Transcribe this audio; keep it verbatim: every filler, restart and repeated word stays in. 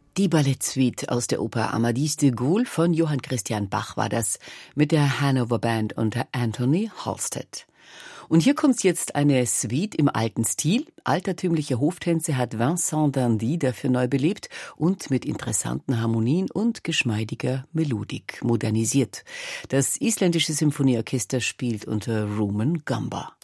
Die Ballettsuite aus der Oper Amadis de Gaulle von Johann Christian Bach war das, mit der Hanover Band unter Anthony Halstead. Und hier kommt jetzt eine Suite im alten Stil. Altertümliche Hoftänze hat Vincent Dandy dafür neu belebt und mit interessanten Harmonien und geschmeidiger Melodik modernisiert. Das isländische Symphonieorchester spielt unter Rumen Gamba.